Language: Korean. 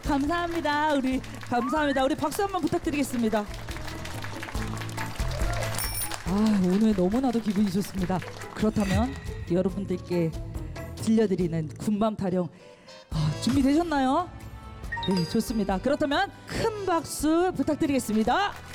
감사합니다. 감사합니다. 우리 박수 한번 부탁드리겠습니다. 오늘 너무나도 기분이 좋습니다. 그렇다면 여러분들께 들려드리는 군밤 타령 준비되셨나요? 네, 좋습니다. 그렇다면 큰 박수 부탁드리겠습니다.